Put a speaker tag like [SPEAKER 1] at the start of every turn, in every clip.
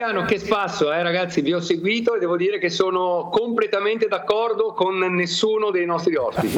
[SPEAKER 1] Che spasso, ragazzi, vi ho seguito e devo dire che sono completamente d'accordo con nessuno dei nostri ospiti.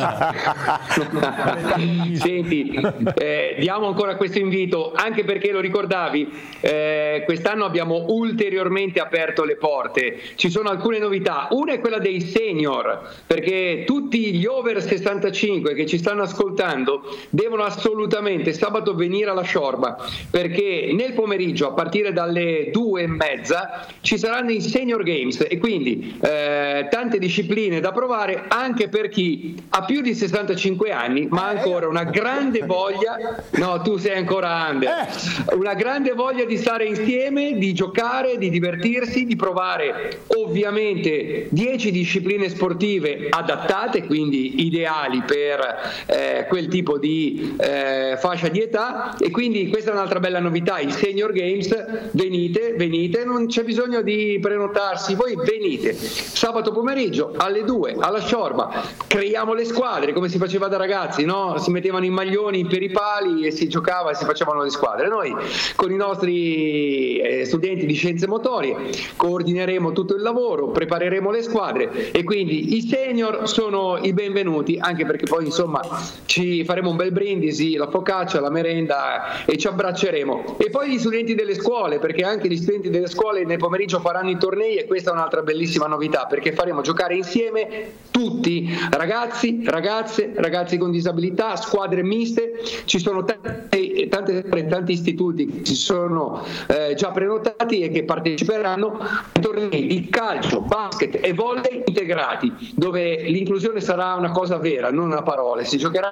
[SPEAKER 1] Senti, diamo ancora questo invito, anche perché lo ricordavi, quest'anno abbiamo ulteriormente aperto le porte. Ci sono alcune novità, una è quella dei senior, perché tutti gli over 65 che ci stanno ascoltando devono assolutamente sabato venire alla Sciorba, perché nel pomeriggio a partire dalle 2:30 ci saranno i Senior Games e quindi tante discipline da provare anche per chi ha più di 65 anni ma ha ancora una grande voglia, no, tu sei ancora under, una grande voglia di stare insieme, di giocare, di divertirsi, di provare ovviamente 10 discipline sportive adattate, quindi ideali per quel tipo di fascia di età. E quindi questa è un'altra bella novità, i Senior Games. Venite, non c'è bisogno di prenotarsi, voi venite sabato pomeriggio alle 2 alla Sciorba, creiamo le squadre come si faceva da ragazzi, no? Si mettevano i maglioni per i pali e si giocava e si facevano le squadre. Noi con i nostri studenti di scienze motorie coordineremo tutto il lavoro, prepareremo le squadre e quindi i senior sono i benvenuti, anche perché poi insomma ci faremo un bel brindisi, la focaccia, la merenda e ci abbracceremo. E poi gli studenti delle scuole, perché anche gli studenti delle scuole nel pomeriggio faranno i tornei e questa è un'altra bellissima novità, perché faremo giocare insieme tutti, ragazzi, ragazze, ragazzi con disabilità, squadre miste. Ci sono tanti istituti che si sono già prenotati e che parteciperanno ai tornei di calcio, basket e volley integrati, dove l'inclusione sarà una cosa vera, non una parola, si giocherà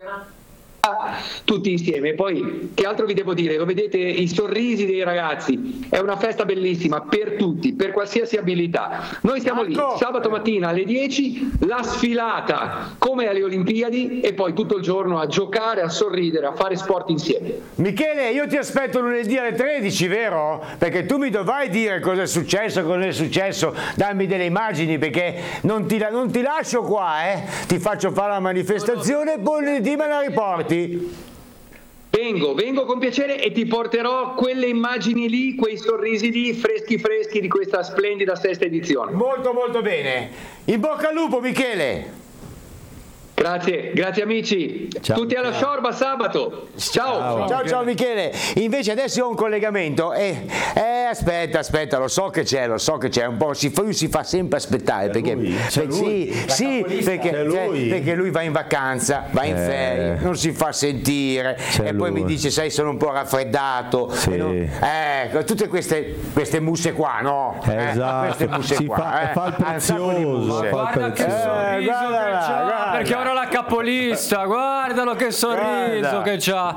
[SPEAKER 1] tutti insieme. Poi che altro vi devo dire? Lo vedete, i sorrisi dei ragazzi, è una festa bellissima per tutti, per qualsiasi abilità. Noi siamo lì sabato mattina alle 10, la sfilata come alle Olimpiadi e poi tutto il giorno a giocare, a sorridere, a fare sport insieme.
[SPEAKER 2] Michele, io ti aspetto lunedì alle 13, vero? Perché tu mi dovrai dire cosa è successo, cosa non è successo, dammi delle immagini, perché non ti lascio qua, ti faccio fare la manifestazione e poi lunedì me la riporti.
[SPEAKER 1] Vengo con piacere e ti porterò quelle immagini lì, quei sorrisi lì, freschi di questa splendida sesta edizione.
[SPEAKER 2] Molto bene. In bocca al lupo, Michele.
[SPEAKER 1] Grazie amici. Ciao, tutti alla Sciorba sabato.
[SPEAKER 2] Ciao Michele. Invece adesso ho un collegamento aspetta, lo so che c'è un po', lui si fa sempre aspettare perché lui va in vacanza, va in ferie, non si fa sentire e poi mi dice sai sono un po' raffreddato, tutte queste musse qua, no?
[SPEAKER 3] Esatto.
[SPEAKER 2] Queste musse qua,
[SPEAKER 3] fa il prezioso,
[SPEAKER 4] guarda che sorriso che c'ha, perché ora la capolista, guardalo che sorriso che c'ha.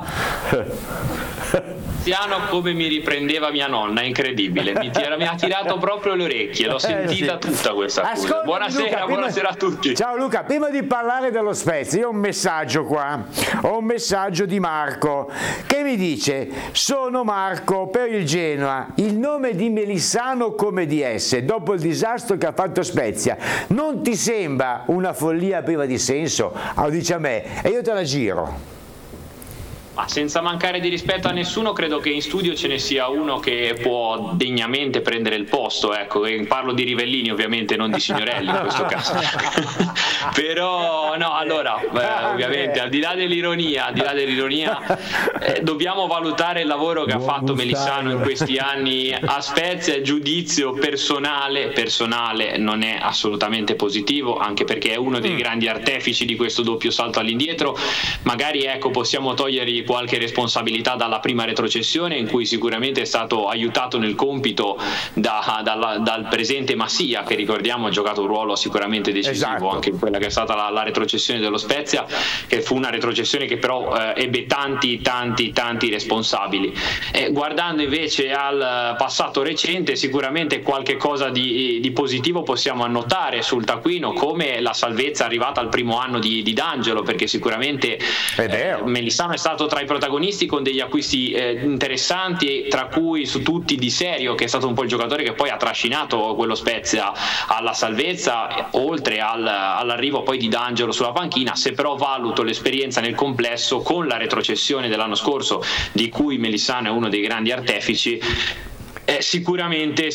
[SPEAKER 5] Come mi riprendeva mia nonna, incredibile, mi ha tirato proprio le orecchie, l'ho sentita tutta questa cosa. Buonasera a tutti.
[SPEAKER 2] Ciao Luca, prima di parlare dello Spezia, io ho un messaggio qua, ho un messaggio di Marco che mi dice: sono Marco per il Genoa, il nome di Melissano come DS dopo il disastro che ha fatto Spezia, non ti sembra una follia priva di senso? Lo dice a me e io te la giro.
[SPEAKER 5] Ma senza mancare di rispetto a nessuno, credo che in studio ce ne sia uno che può degnamente prendere il posto, ecco, e parlo di Rivellini ovviamente, non di Signorelli in questo caso. Però no, allora ovviamente al di là dell'ironia dobbiamo valutare il lavoro che ha fatto Melissano in questi anni a Spezia. Il giudizio personale non è assolutamente positivo, anche perché è uno dei grandi artefici di questo doppio salto all'indietro. Magari possiamo togliergli qualche responsabilità dalla prima retrocessione, in cui sicuramente è stato aiutato nel compito dal presente Massia, che ricordiamo ha giocato un ruolo sicuramente decisivo anche in quella che è stata la retrocessione dello Spezia, che fu una retrocessione che però ebbe tanti responsabili. Guardando invece al passato recente, sicuramente qualche cosa di positivo possiamo annotare sul taccuino, come la salvezza arrivata al primo anno di D'Angelo, perché sicuramente Melissano è stato tra i protagonisti con degli acquisti interessanti, tra cui su tutti Di Serio, che è stato un po' il giocatore che poi ha trascinato quello Spezia alla salvezza, oltre all'arrivo poi di D'Angelo sulla panchina. Se però valuto l'esperienza nel complesso con la retrocessione dell'anno scorso, di cui Melissano è uno dei grandi artefici, sicuramente